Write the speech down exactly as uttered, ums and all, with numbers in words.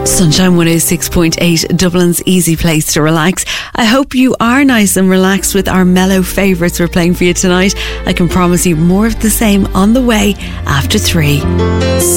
Sunshine one oh six point eight, Dublin's easy place to relax. I hope you are nice and relaxed with our mellow favourites we're playing for you tonight. I can promise you more of the same on the way after three.